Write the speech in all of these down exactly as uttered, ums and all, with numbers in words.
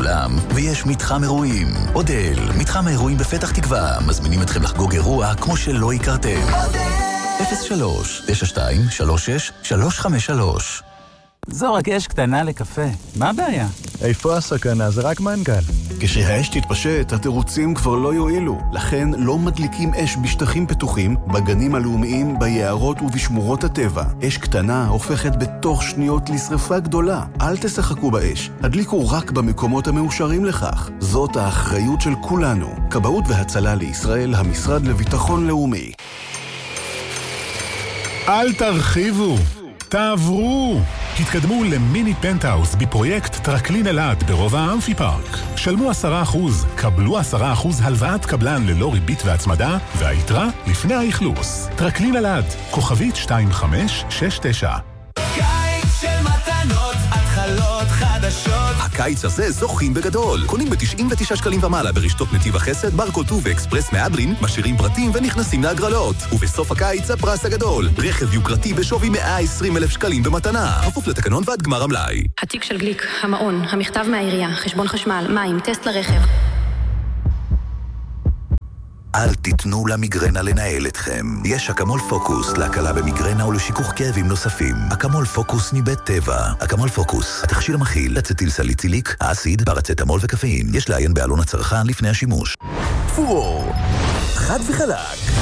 סולם, ויש מתחם אירועים. אודל, מתחם האירועים בפתח תקווה, מזמינים אתכם לחגוג אירוע כמו שלא הכרתם. אפס שלוש תשע שתיים שלוש שש שלוש חמש שלוש. זו רק אש קטנה לקפה. מה הבעיה? איפה הסכנה? זה רק מנגל. כשהאש תתפשט, התירוצים כבר לא יועילו. לכן לא מדליקים אש בשטחים פתוחים, בגנים הלאומיים, ביערות ובשמורות הטבע. אש קטנה הופכת בתוך שניות לשרפה גדולה. אל תשחקו באש. הדליקו רק במקומות המאושרים לכך. זאת האחריות של כולנו. כבאות והצלה לישראל, המשרד לביטחון לאומי. אל תרחיבו, תעברו. התקדמו למיני פנטהאוס בפרויקט טרקלין אלעד ברובע האמפי פארק. שלמו עשרה אחוז, קבלו עשרה אחוז הלוואת קבלן ללא ריבית והצמדה, והיתרה לפני האכלוס. טרקלין אלעד, כוכבית שתיים חמש שש תשע. קיץ של מתנות, התחלות חדשות. הקיץ הזה זוכים בגדול. קונים ב-תשעים ותשעה שקלים ומעלה ברשתות נתיב החסד, ברקוטו ואקספרס מהדרין, משאירים פרטים ונכנסים להגרלות. ובסוף הקיץ הפרס הגדול, רכב יוקרתי בשווי מאה ועשרים אלף שקלים במתנה. כפוף לתקנון ועד גמר המלאי. התיק של גליק, המעון, המכתב מהעירייה, חשבון חשמל, מים, טסט לרכב. אל תיתנו למיגרנה לנהל אתכם. יש אקמול פוקוס להקלה במיגרנה ולשיכוך כאבים נוספים. אקמול פוקוס מבית טבע. אקמול פוקוס, התכשיר המכיל אצטיל סליציליק, האסיד, פרצטמול וקפאין. יש לעיין בעלון הצרכן לפני השימוש. פור, חד וחלק.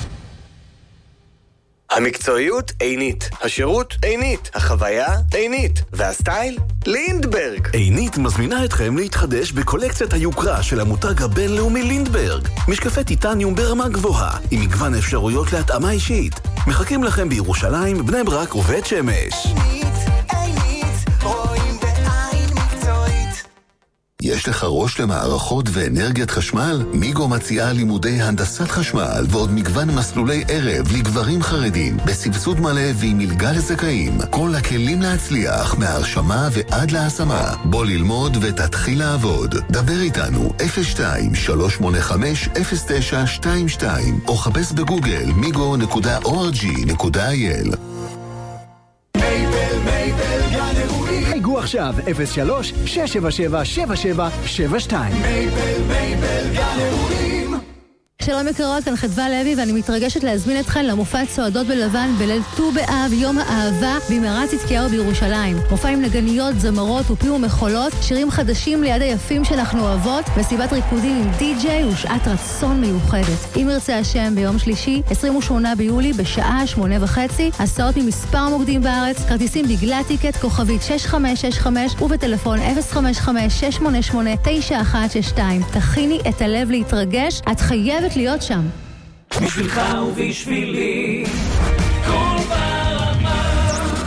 המקצועיות עינית, השירות עינית, החוויה עינית, והסטייל לינדברג. עינית מזמינה אתכם להתחדש בקולקציית היוקרה של המותג הבינלאומי לינדברג. משקפי טיטניום ברמה גבוהה, עם מגוון אפשרויות להתאמה אישית. מחכים לכם בירושלים, בני ברק ובית שמש. עינית, עינית, רואים בעין מקצועית. יש לך ראש למערכות ואנרגיית חשמל? מיגו מציעה לימודי הנדסת חשמל ועוד מגוון מסלולי ערב לגברים חרדים בסבסוד מלא ועם מלגה לזכאים. כל הכלים להצליח מההרשמה ועד להשמה. בוא ללמוד ותתחיל לעבוד. דבר איתנו אפס שתיים שלוש שמונה חמש אפס תשע שתיים שתיים או חפש בגוגל מיגו נקודה או אר ג'י נקודה איי אל. מייבל, מייבל, גן אירועים. חייגו עכשיו אפס שלוש שש שבע שבע שבע שבע שבע שתיים. מייבל, מייבל, גן אירועים. שלום יקרות, כאן חדווה לוי ואני מתרגשת להזמין אתכן למופע צועדות בלבן בליל ט"ו באב, יום האהבה במערת צדקיהו בירושלים. מופע עם נגניות, זמרות ופי ומחולות, שירים חדשים ליד היפים שאנחנו אוהבות, מסיבת ריקודים עם די-ג'יי ושעת רצון מיוחדת. אם ירצה השם, ביום שלישי, עשרים ושמונה ביולי, בשעה שמונה וחצי, הסעות ממספר מוקדים בארץ, כרטיסים בגלל טיקט, כוכבית שש חמש שש חמש ובטלפון אפס חמש חמש שש שמונה שמונה תשע אחת שש שתיים. תכיני את הלב להתרגש, את חייבת להיות שם. בשבילך ובשבילי כל ברמה.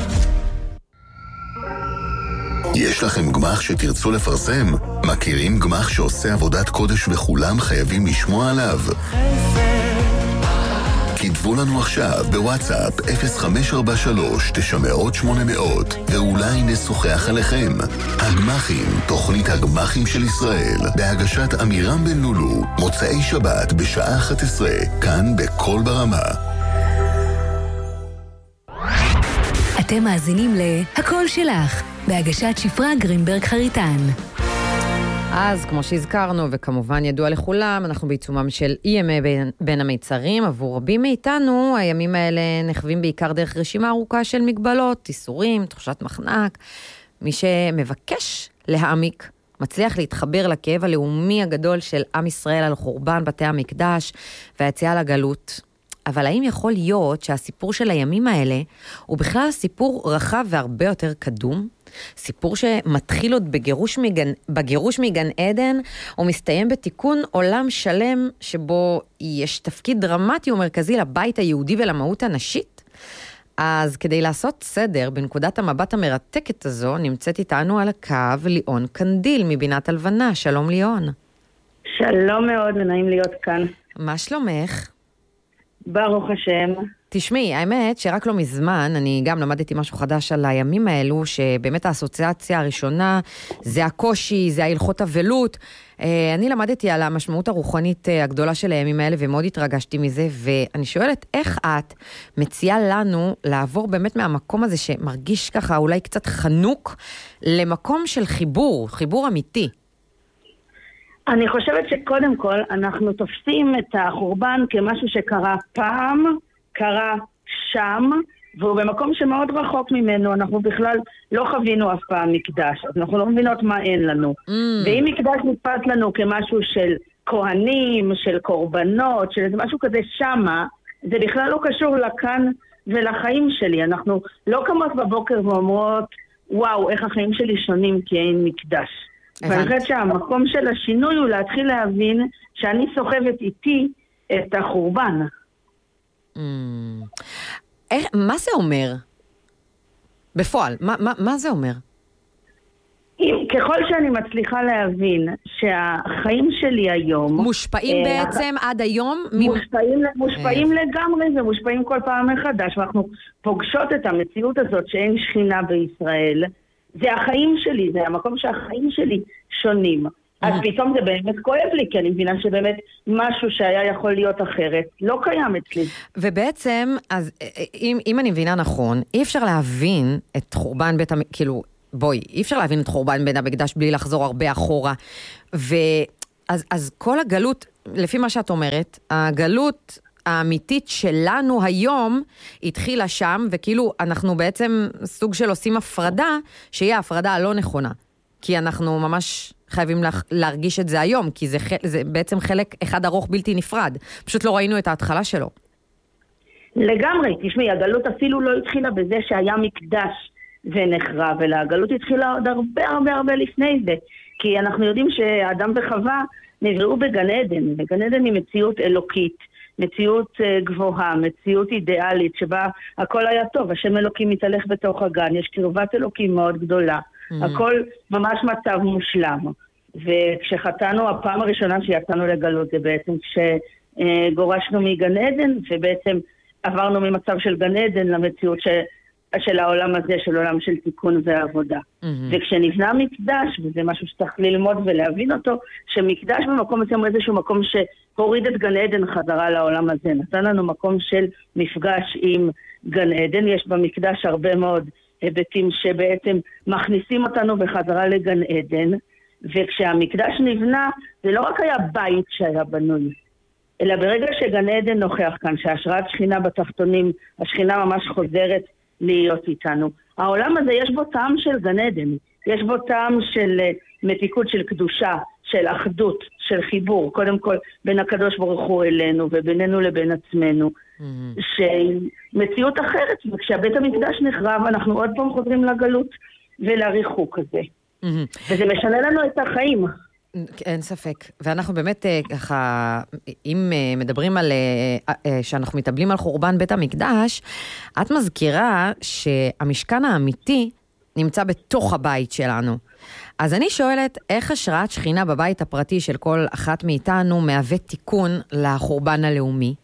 יש לכם גמח שתרצו לפרסם? מכירים גמח שעושה עבודת קודש וכולם חייבים לשמוע עליו? כתבו לנו עכשיו בוואטסאפ אפס חמש ארבע שלוש תשע מאות שמונה מאות ואולי נשוחח עליכם. הגמחים, תוכנית הגמחים של ישראל, בהגשת אמירם בן לולו, מוצאי שבת בשעה אחת עשרה, כאן בכל ברמה. אתם מאזינים ל"הכל שלך", בהגשת שפרה גרינברג חריטן. אז כמו שהזכרנו, וכמובן ידוע לכולם, אנחנו בעיצומם של ימי בין, בין המיצרים. עבור רבים מאיתנו, הימים האלה נחווים בעיקר דרך רשימה ארוכה של מגבלות, איסורים, תחושת מחנק. מי שמבקש להעמיק, מצליח להתחבר לכאב הלאומי הגדול של עם ישראל על חורבן בתי המקדש והיציאה לגלות. אבל האם יכול להיות שהסיפור של הימים האלה הוא בכלל סיפור רחב והרבה יותר קדום? סיפור שמתחיל עוד בגירוש מגן, בגירוש מגן עדן, ומסתיים בתיקון עולם שלם שבו יש תפקיד דרמטי ומרכזי לבית היהודי ולמהות הנשית? אז כדי לעשות סדר בנקודת המבט המרתקת הזו, נמצאת איתנו על הקו ליאון קנדיל מבינת הלבנה. שלום ליאון. שלום מאוד, ונעים להיות כאן. מה שלומך? ברוך השם. תשמעי, האמת שרק לא מזמן, אני גם למדתי משהו חדש על הימים האלו, שבאמת האסוציאציה הראשונה זה הקושי, זה ההלכות אבלות. אני למדתי על המשמעות הרוחנית הגדולה של הימים האלה, ומאוד התרגשתי מזה, ואני שואלת, איך את מציעה לנו לעבור באמת מהמקום הזה שמרגיש ככה אולי קצת חנוק, למקום של חיבור, חיבור אמיתי? אני חושבת שקודם כל אנחנו תופסים את החורבן כמשהו שקרה פעם, קרה שם, והוא במקום שמאוד רחוק ממנו, אנחנו בכלל לא חווינו אף פעם מקדש, אז אנחנו לא מבינות מה אין לנו. Mm. ואם מקדש נתפס לנו כמשהו של כהנים, של קורבנות, של משהו כזה שמה, זה בכלל לא קשור לכאן ולחיים שלי. אנחנו לא קמות בבוקר ואומרות, וואו, איך החיים שלי שונים כי אין מקדש. ואני חושבת שהמקום של השינוי הוא להתחיל להבין שאני סוחבת איתי את החורבן. Mm. איך, מה זה אומר? בפועל, מה, מה, מה זה אומר? אם, ככל שאני מצליחה להבין שהחיים שלי היום... מושפעים אה, בעצם עד היום? מושפעים, מושפעים אה. לגמרי ומושפעים כל פעם מחדש, ואנחנו פוגשות את המציאות הזאת שאין שכינה בישראל. זה החיים שלי, זה המקום שהחיים שלי שונים. אז פתאום זה באמת כואב לי, כי אני מבינה שבאמת משהו שהיה יכול להיות אחרת לא קיים אצלי. ובעצם, אז אם, אם אני מבינה נכון, אי אפשר להבין את חורבן בית המקדש, כאילו, בואי, אי אפשר להבין את חורבן בית המקדש בלי לחזור הרבה אחורה. ואז, אז כל הגלות, לפי מה שאת אומרת, הגלות האמיתית שלנו היום התחילה שם, וכאילו אנחנו בעצם סוג של עושים הפרדה, שהיא ההפרדה הלא נכונה. כי אנחנו ממש חייבים להרגיש את זה היום, כי זה, זה בעצם חלק אחד ארוך בלתי נפרד. פשוט לא ראינו את ההתחלה שלו. לגמרי, תשמעי, הגלות אפילו לא התחילה בזה שהיה מקדש ונחרב, אלא הגלות התחילה עוד הרבה הרבה הרבה לפני זה. כי אנחנו יודעים שאדם וחווה נבראו בגן עדן. בגן עדן היא מציאות אלוקית, מציאות גבוהה, מציאות אידיאלית, שבה הכל היה טוב, השם אלוקים מתהלך בתוך הגן, יש קרבת אלוקים מאוד גדולה. הכל ממש מצב מושלם. וכשחתנו, הפעם הראשונה שיצאנו לגלות, זה בעצם כשגורשנו מגן עדן, ובעצם עברנו ממצב של גן עדן למציאות ש... של העולם הזה, של עולם של תיקון ועבודה. Mm-hmm. וכשנבנה מקדש, וזה משהו שצריך ללמוד ולהבין אותו, שמקדש במקום מסוים איזשהו מקום שהוריד את גן עדן חזרה לעולם הזה. נתן לנו מקום של מפגש עם גן עדן. יש במקדש הרבה מאוד היבטים שבעצם מכניסים אותנו בחזרה לגן עדן, וכשהמקדש נבנה, זה לא רק היה בית שהיה בנוי, אלא ברגע שגן עדן נוכח כאן, שהשראת שכינה בתחתונים, השכינה ממש חוזרת להיות איתנו. העולם הזה יש בו טעם של גן עדן, יש בו טעם של מתיקות, של קדושה, של אחדות, של חיבור, קודם כל בין הקדוש ברוך הוא אלינו ובינינו לבין עצמנו, mm-hmm. שמציאות אחרת, וכשהבית המקדש נחרב אנחנו עוד פעם חוזרים לגלות ולריחוק הזה. Mm-hmm. וזה משנה לנו את החיים. אין ספק. ואנחנו באמת ככה, אם מדברים על, שאנחנו מתאבלים על חורבן בית המקדש, את מזכירה שהמשכן האמיתי נמצא בתוך הבית שלנו. אז אני שואלת, איך השראת שכינה בבית הפרטי של כל אחת מאיתנו מהווה תיקון לחורבן הלאומי?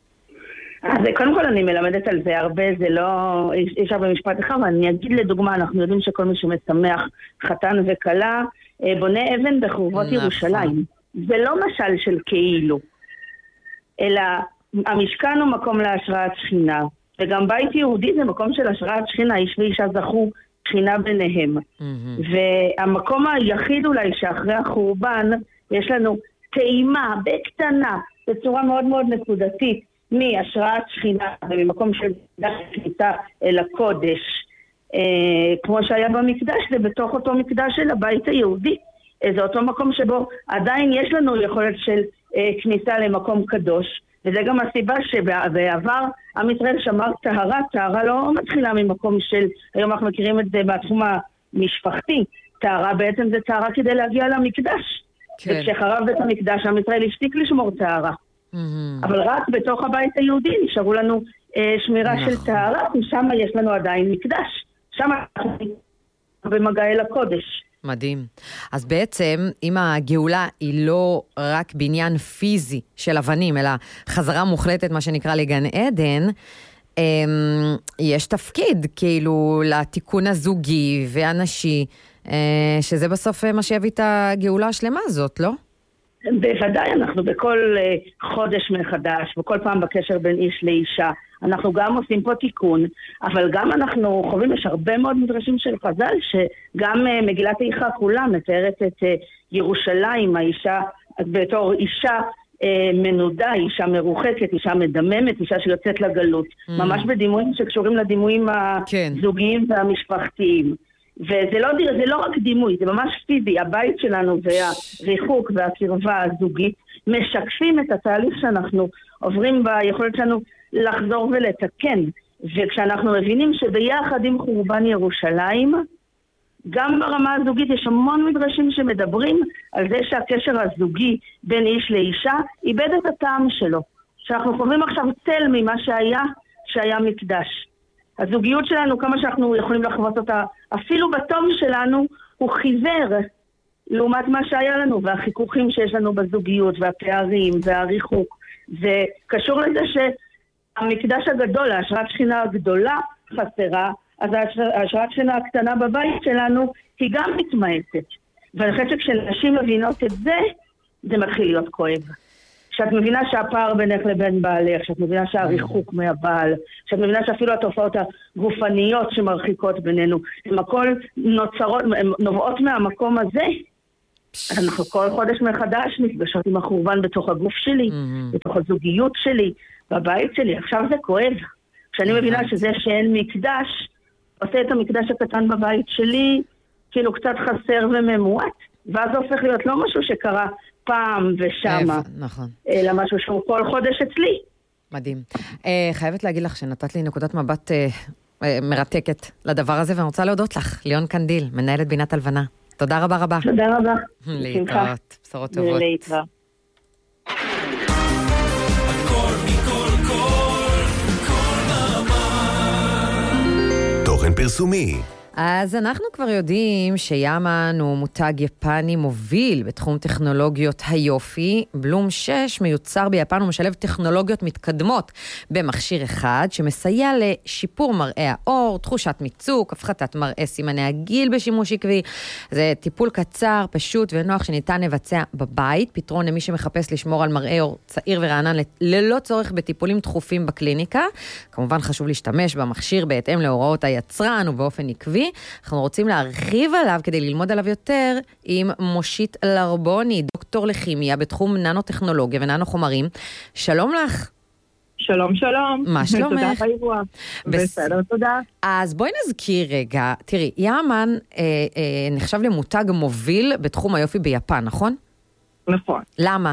אז קודם כל אני מלמדת על זה הרבה, זה לא, יש הרבה משפט אחד, אבל אני אגיד לדוגמה, אנחנו יודעים שכל מי שמשמח חתן וקלה, בונה אבן בחורבות ירושלים. זה לא משל של כאילו, אלא המשכן הוא מקום להשראת שכינה, וגם בית יהודי זה מקום של השראת שכינה, איש ואישה זכו שכינה ביניהם. והמקום היחיד אולי שאחרי החורבן, יש לנו טעימה בקטנה, בצורה מאוד מאוד נקודתית, מהשראת שכינה, וממקום של כניסה אל הקודש, אה, כמו שהיה במקדש, זה בתוך אותו מקדש של הבית היהודי. אה, זה אותו מקום שבו עדיין יש לנו יכולת של אה, כניסה למקום קדוש, וזה גם הסיבה שבעבר עם ישראל שמר טהרה, טהרה לא מתחילה ממקום של, היום אנחנו מכירים את זה בתחום המשפחתי, טהרה בעצם זה טהרה כדי להגיע למקדש. כן. וכשחרב בית המקדש, עם ישראל הפסיק לשמור טהרה. Mm-hmm. אבל רק בתוך הבית היהודי נשארו לנו אה, שמירה נכון. של טהרה, ושם יש לנו עדיין מקדש. שם אנחנו במגע אל הקודש. מדהים. אז בעצם, אם הגאולה היא לא רק בניין פיזי של אבנים, אלא חזרה מוחלטת, מה שנקרא לגן עדן, אה, יש תפקיד כאילו לתיקון הזוגי והנשי, אה, שזה בסוף מה שיביא את הגאולה השלמה הזאת, לא? בוודאי, אנחנו בכל חודש מחדש, וכל פעם בקשר בין איש לאישה, אנחנו גם עושים פה תיקון, אבל גם אנחנו חווים, יש הרבה מאוד מדרשים של חז"ל, שגם מגילת איכה כולה מתארת את ירושלים, האישה, בתור אישה מנודה, אישה מרוחקת, אישה מדממת, אישה שיוצאת לגלות. Mm. ממש בדימויים שקשורים לדימויים כן. הזוגיים והמשפחתיים. וזה לא, זה לא רק דימוי, זה ממש פיזי. הבית שלנו והריחוק והקרבה הזוגית משקפים את התהליך שאנחנו עוברים ביכולת שלנו לחזור ולתקן. וכשאנחנו מבינים שביחד עם חורבן ירושלים, גם ברמה הזוגית יש המון מדרשים שמדברים על זה שהקשר הזוגי בין איש לאישה איבד את הטעם שלו. שאנחנו חווים עכשיו צל ממה שהיה, שהיה מקדש. הזוגיות שלנו, כמה שאנחנו יכולים לחוות אותה, אפילו בטוב שלנו, הוא חיוור לעומת מה שהיה לנו, והחיכוכים שיש לנו בזוגיות, והפערים, והריחוק. זה קשור לזה שהמקדש הגדול, ההשראת שכינה הגדולה חסרה, אז ההשראת שכינה הקטנה בבית שלנו היא גם מתמעטת. ואני חושבת שכשנשים מבינות את זה, זה מתחיל להיות כואב. כשאת מבינה שהפער בינך לבין בעלך, כשאת מבינה שהריחוק מהבעל, כשאת מבינה שאפילו התופעות הגופניות שמרחיקות בינינו, הן הכל נוצרות, הן נובעות מהמקום הזה. אנחנו כל חודש מחדש נפגשות עם החורבן בתוך הגוף שלי, בתוך הזוגיות שלי, בבית שלי. עכשיו זה כואב. כשאני מבינה שזה שאין מקדש, עושה את המקדש הקטן בבית שלי, כאילו קצת חסר וממועט, ואז זה הופך להיות לא משהו שקרה פעם ושמה, נכון. אלא משהו שהוא כל חודש אצלי. מדהים. אה, חייבת להגיד לך שנתת לי נקודת מבט אה, אה, מרתקת לדבר הזה, ואני רוצה להודות לך, ליאון קנדיל, מנהלת בינת הלבנה. תודה רבה רבה. תודה רבה. להתראות, בשורות טובות. להתראות. תוכן פרסומי. אז אנחנו כבר יודעים שיאמן הוא מותג יפני מוביל בתחום טכנולוגיות היופי. בלום שש מיוצר ביפן ומשלב טכנולוגיות מתקדמות במכשיר אחד, שמסייע לשיפור מראה האור, תחושת מיצוק, הפחתת מראה סימני הגיל בשימוש עקבי. זה טיפול קצר, פשוט ונוח שניתן לבצע בבית, פתרון למי שמחפש לשמור על מראה אור צעיר ורענן ללא צורך בטיפולים דחופים בקליניקה. כמובן חשוב להשתמש במכשיר בהתאם להוראות היצרן ובאופן עקבי. אנחנו רוצים להרחיב עליו כדי ללמוד עליו יותר עם מושית לרבוני, דוקטור לכימיה בתחום ננו-טכנולוגיה וננו-חומרים. שלום לך. שלום, שלום. מה שלומך? תודה באירוע. בסדר, תודה. אז בואי נזכיר רגע, תראי, יאמן אה, אה, נחשב למותג מוביל בתחום היופי ביפן, נכון? נכון. למה?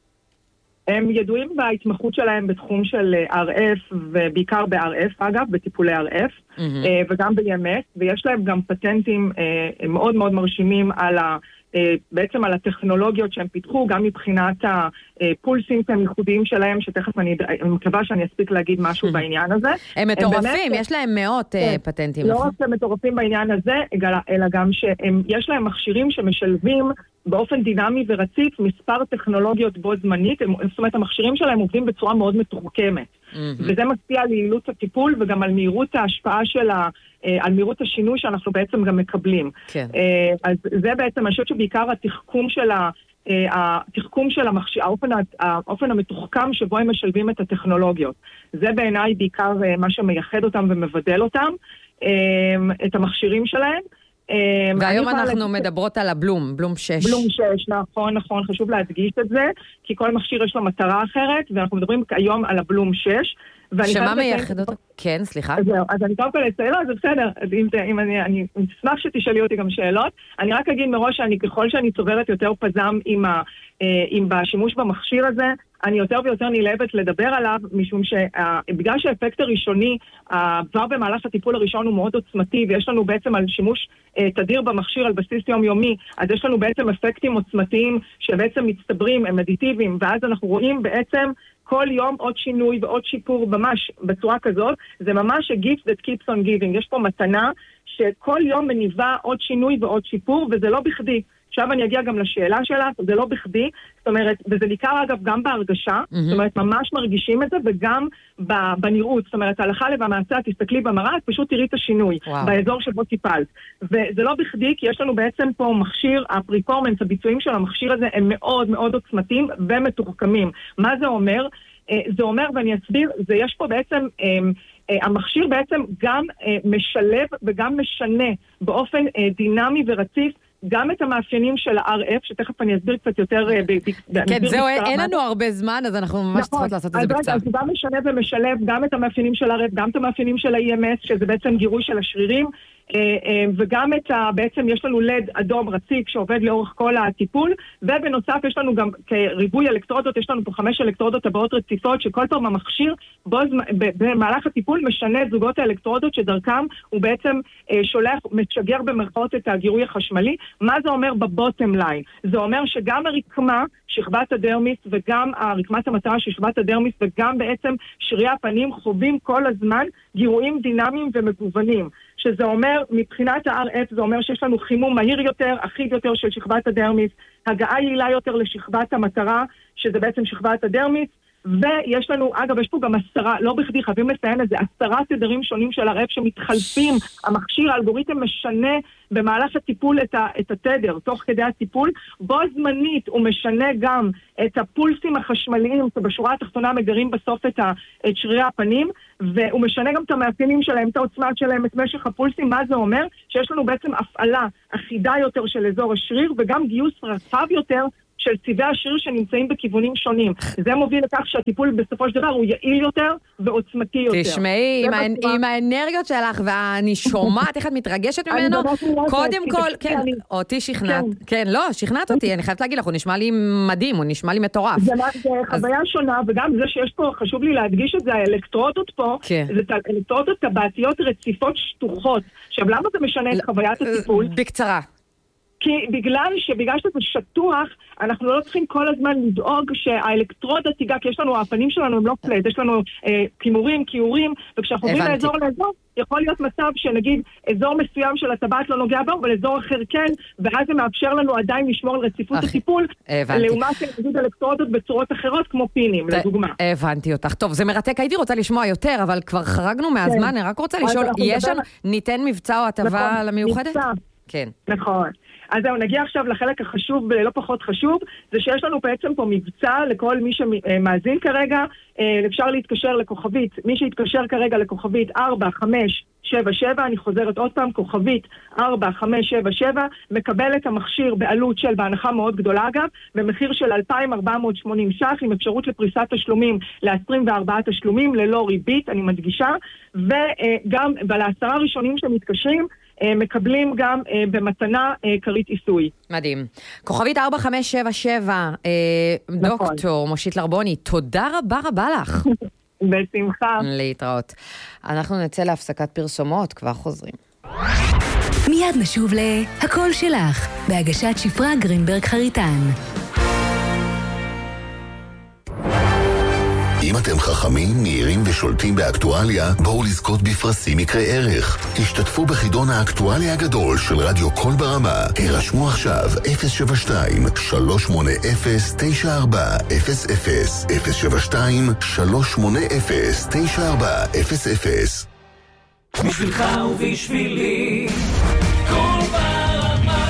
הם ידועים בהתמחות שלהם בתחום של אר אף, ובעיקר ב-אר אף, אגב, בטיפולי אר אף, mm-hmm. וגם ב-אי אם אס, ויש להם גם פטנטים מאוד מאוד מרשימים על ה... בעצם על הטכנולוגיות שהם פיתחו, גם מבחינת הפולסים הייחודיים שלהם, שתכף אני מקווה שאני אספיק להגיד משהו בעניין הזה. הם מטורפים, יש להם מאות פטנטים. לא רק הם מטורפים בעניין הזה, אלא גם שיש להם מכשירים שמשלבים באופן דינמי ורציף מספר טכנולוגיות בו זמנית, זאת אומרת המכשירים שלהם עובדים בצורה מאוד מתוחכמת. וזה משפיע על יעילות הטיפול וגם על מהירות ההשפעה של ה... על מהירות השינוי שאנחנו בעצם גם מקבלים. כן. אז זה בעצם, אני חושבת שבעיקר התחכום של ה... התחכום של המכשיר, האופן, האופן המתוחכם שבו הם משלבים את הטכנולוגיות. זה בעיניי בעיקר מה שמייחד אותם ומבדל אותם, את המכשירים שלהם. והיום אנחנו מדברות על הבלום, בלום שש. בלום שש, נכון, נכון, חשוב להדגיש את זה, כי כל מכשיר יש לו מטרה אחרת, ואנחנו מדברים היום על הבלום שש. שמה מייחד אותו? כן, סליחה. אז אני קודם כל אצלנו, אז זה בסדר, אם אני אשמח שתשאלי אותי גם שאלות, אני רק אגיד מראש שאני ככל שאני צוברת יותר פזם עם בשימוש במכשיר הזה, אני יותר ויותר נלהבת לדבר עליו, משום שבגלל שהאפקט הראשוני, כבר במהלך הטיפול הראשון הוא מאוד עוצמתי, ויש לנו בעצם על שימוש תדיר במכשיר על בסיס יומיומי, אז יש לנו בעצם אפקטים עוצמתיים שבעצם מצטברים, הם אדיטיביים, ואז אנחנו רואים בעצם כל יום עוד שינוי ועוד שיפור ממש בצורה כזאת, זה ממש a gift that keeps on giving, יש פה מתנה שכל יום מניבה עוד שינוי ועוד שיפור, וזה לא בכדי. עכשיו אני אגיע גם לשאלה שלה, זה לא בכדי, זאת אומרת, וזה ניכר אגב גם בהרגשה, mm-hmm. זאת אומרת, ממש מרגישים את זה, וגם בנראות, זאת אומרת, הלכה למעשה, תסתכלי במראה, את פשוט תראי את השינוי, wow. באזור שבו טיפלת. וזה לא בכדי, כי יש לנו בעצם פה מכשיר, הפרפורמנס, הביצועים של המכשיר הזה, הם מאוד מאוד עוצמתיים ומתוחכמים. מה זה אומר? זה אומר, ואני אסביר, זה יש פה בעצם, המכשיר בעצם גם משלב וגם משנה באופן דינמי ורציף, גם את המאפיינים של ה-אר אף, שתכף אני אסביר קצת יותר... כן, זהו, אין לנו הרבה זמן, אז אנחנו ממש צריכות לעשות את זה בקצר. אז הוא גם משנה ומשלב גם את המאפיינים של ה-אר אף, גם את המאפיינים של ה-אי אם אס, שזה בעצם גירוי של השרירים, וגם את ה... בעצם יש לנו לד אדום רציף שעובד לאורך כל הטיפול, ובנוסף יש לנו גם כריבוי אלקטרודות, יש לנו פה חמש אלקטרודות הבאות רציפות, שכל פעם המכשיר במהלך הטיפול משנה את זוגות האלקטרודות שדרכם הוא בעצם שולח, משגר במרכאות את הגירוי החשמלי. מה זה אומר בבוטם ליין? זה אומר שגם הרקמה, שכבת הדרמיס, וגם הרקמת המטרה של שכבת הדרמיס, וגם בעצם שרירי הפנים חווים כל הזמן גירויים דינמיים ומגוונים. שזה אומר, מבחינת ה-אר אף, זה אומר שיש לנו חימום מהיר יותר, אחיד יותר של שכבת הדרמיס, הגעה יעילה יותר לשכבת המטרה, שזה בעצם שכבת הדרמיס, ויש לנו, אגב, יש פה גם עשרה, לא בכדי, חייבים לציין את זה, עשרה תדרים שונים של ה-אר אף שמתחלפים, המכשיר, האלגוריתם משנה במהלך הטיפול את, ה, את התדר, תוך כדי הטיפול, בו זמנית הוא משנה גם את הפולסים החשמליים, שבשורה התחתונה מגרים בסוף את, ה, את שרירי הפנים, והוא משנה גם את המאפיינים שלהם, את העוצמה שלהם, את משך הפולסים. מה זה אומר? שיש לנו בעצם הפעלה אחידה יותר של אזור השריר, וגם גיוס רחב יותר של צבעי השריר שנמצאים בכיוונים שונים. זה מוביל לכך שהטיפול בסופו של דבר הוא יעיל יותר ועוצמתי יותר. תשמעי, עם, האנ... עם האנרגיות שלך, ואני שומעת איך את מתרגשת ממנו, קודם כל, כן, אני... אותי שכנעת, כן. כן, לא, שכנעת אותי, אני חייבת להגיד לך, הוא נשמע לי מדהים, הוא נשמע לי מטורף. זה, זה אז... חוויה שונה, וגם זה שיש פה, חשוב לי להדגיש את זה, האלקטרודות פה, כן. זה אלקטרודות טבעתיות רציפות שטוחות. עכשיו, למה זה משנה את חוויית הטיפול? בקצרה. כי בגלל שבגלל שזה שטוח, אנחנו לא צריכים כל הזמן לדאוג שהאלקטרודה תיגע, כי יש לנו, הפנים שלנו הם לא פלט, יש לנו אה, כימורים, כיורים, וכשאנחנו עוברים לאזור לאזור, יכול להיות מצב שנגיד אזור מסוים של הטבעת לא נוגע בו, אבל אזור אחר כן, ואז זה מאפשר לנו עדיין לשמור על רציפות אח... הטיפול, הבנתי. לעומת נגיד אלקטרודות בצורות אחרות, כמו פינים, ת... לדוגמה. הבנתי אותך. טוב, זה מרתק, הייתי רוצה לשמוע יותר, אבל כבר חרגנו מהזמן, אני רק רוצה לשאול, יש שם, ניתן מבצע או הטבה למיוחדת? כן. נכון. אז זהו, נגיע עכשיו לחלק החשוב ולא פחות חשוב, זה שיש לנו בעצם פה מבצע לכל מי שמאזין כרגע, אפשר להתקשר לכוכבית, מי שיתקשר כרגע לכוכבית ארבע חמש שבע שבע, אני חוזרת עוד פעם, כוכבית ארבע חמש שבע שבע, מקבל את המכשיר בעלות של, בהנחה מאוד גדולה אגב, במחיר של אלפיים ארבע מאות ושמונים ש"ח, עם אפשרות לפריסת תשלומים ל-עשרים וארבעה תשלומים, ללא ריבית, אני מדגישה, וגם לעשרה ראשונים שמתקשרים, מקבלים גם במתנה כרית עיסוי. מדהים. כוכבית ארבע חמש שבע שבע, דוקטור מושית לרבוני, תודה רבה רבה לך. בשמחה. להתראות. אנחנו נצא להפסקת פרסומות, כבר חוזרים. מיד נשוב להכל שלך, בהגשת שפרה גרינברג חריטן. אם אתם חכמים, מהירים ושולטים באקטואליה, בואו לזכות בפרסים מקרי ערך. השתתפו בחידון האקטואליה הגדול של רדיו קול ברמה. הרשמו עכשיו אפס שבע שתיים שלוש שמונה אפס תשע ארבע אפס אפס אפס שבע שתיים שלוש שמונה אפס תשע ארבע אפס אפס. בשבילך ובשבילי קול ברמה.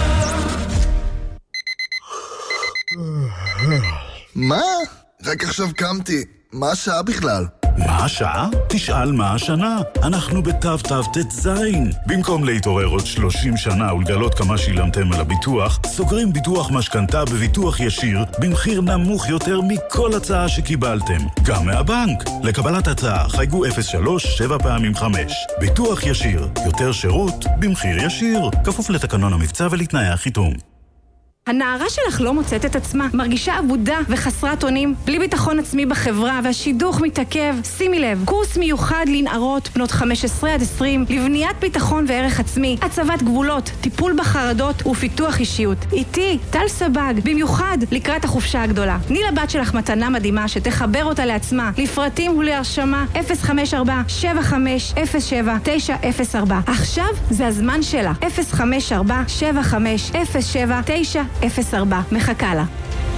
מה? רק עכשיו קמתי. מה השעה בכלל? מה השעה? תשאל מה השנה. אנחנו בתו תו תת זין. במקום להתעורר עוד שלושים שנה ולגלות כמה שילמתם על הביטוח, סוגרים ביטוח משכנתה בביטוח ישיר במחיר נמוך יותר מכל הצעה שקיבלתם. גם מהבנק. לקבלת הצעה חייגו אפס שלוש שבע פעמים חמש. ביטוח ישיר. יותר שירות במחיר ישיר. כפוף לתקנון המבצע ולתנאי החיתום. הנערה שלך לא מוצאת את עצמה, מרגישה עבודה וחסרת אונים, בלי ביטחון עצמי בחברה והשידוך מתעכב. שימי לב, קורס מיוחד לנערות בנות חמש עשרה עד עשרים לבניית ביטחון וערך עצמי, הצבת גבולות, טיפול בחרדות ופיתוח אישיות. איתי, טל סבג, במיוחד לקראת החופשה הגדולה. תני לבת שלך מתנה מדהימה שתחבר אותה לעצמה. לפרטים ולהרשמה אפס חמש ארבע שבע חמש אפס שבע תשע אפס ארבע. עכשיו זה הזמן שלה. אפס חמש ארבע שבע חמש אפס שבע תשע אפס ארבע. מחכה לה.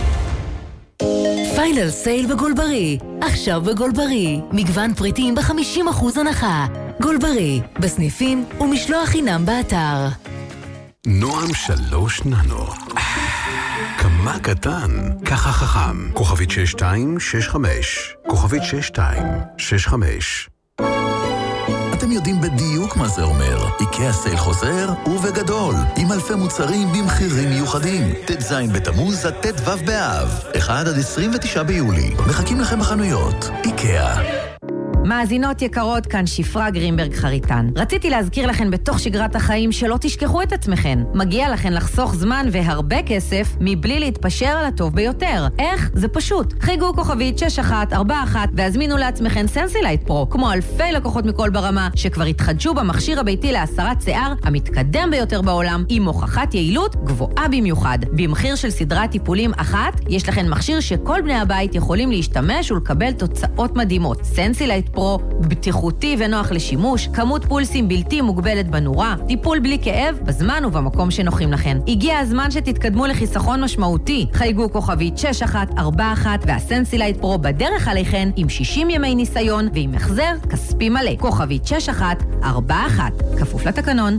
פיינל סייל בגולברי. עכשיו בגולברי. מגוון פריטים ב-חמישים אחוז הנחה. גולברי. בסניפים ומשלוח חינם באתר. נועם שלוש ננו. כמה מה קטן? ככה חכם. כוכבית שש שתיים שש חמש. כוכבית שש שתיים שש חמש. אתם יודעים בדיוק מה זה אומר. איקאה סייל חוזר ובגדול, עם אלפי מוצרים במחירים מיוחדים. ט"ז בתמוז עד ט"ו באב, אחד עד עשרים ותשעה ביולי. מחכים לכם בחנויות. איקאה. מאזינות יקרות, כאן שפרה גרינברג חריטן. רציתי להזכיר לכן בתוך שגרת החיים שלא תשכחו את עצמכן. מגיע לכן לחסוך זמן והרבה כסף מבלי להתפשר על הטוב ביותר. איך? זה פשוט. חיגו כוכבית שש אחת ארבע אחת והזמינו לעצמכן סנסילייט פרו, כמו אלפי לקוחות מכל ברמה שכבר התחדשו במכשיר הביתי להסרת שיער המתקדם ביותר בעולם, עם הוכחת יעילות גבוהה במיוחד. במחיר של סדרת טיפולים אחת, יש לכן מכשיר שכל בני הבית יכולים להשתמש ולקבל תוצאות מדהימות. סנסילייט פרו, בטיחותי ונוח לשימוש, כמות פולסים בלתי מוגבלת בנורה, טיפול בלי כאב, בזמן ובמקום שנוחים לכן. הגיע הזמן שתתקדמו לחיסכון משמעותי. חייגו כוכבית שש אחת ארבע אחת והסנסילייט פרו בדרך עליכן עם שישים ימי ניסיון ועם החזר כספי מלא. כוכבית שש אחת ארבע אחת. כפוף לתקנון.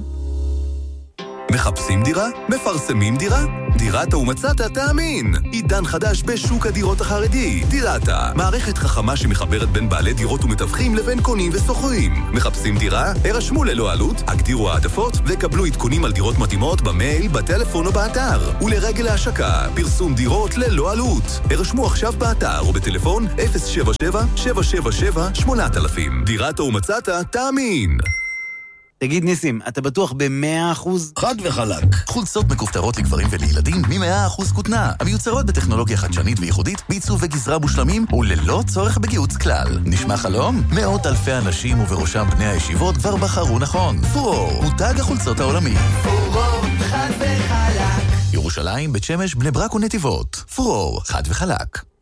מחפשים דירה? מפרסמים דירה? דירתה ומצאת תאמין. עידן חדש בשוק הדירות החרדי. דירתה, מערכת חכמה שמחברת בין בעלי דירות ומתווכים לבין קונים וסוחרים. מחפשים דירה? הרשמו ללא עלות, הגדירו העדפות וקבלו עדכונים על דירות מתאימות במייל, בטלפון או באתר. ולרגל ההשקה, פרסום דירות ללא עלות. הרשמו עכשיו באתר או בטלפון אפס שבע שבע שבע שבע שבע שמונה אלף. דירתה ומצאת תאמין. תגיד ניסים, אתה בטוח ב-מאה אחוז? חד וחלק. חולצות מכופתרות לגברים ולילדים מ-מאה אחוז כותנה, המיוצרות בטכנולוגיה חדשנית וייחודית, בעיצוב וגזרה מושלמים וללא צורך בגיוץ כלל. נשמע חלום? מאות אלפי אנשים ובראשם בני הישיבות כבר בחרו נכון. פורור, מותג החולצות העולמי. פורור, חד וחלק. ירושלים, בית שמש, בני ברק ונתיבות. פורור, חד וחלק.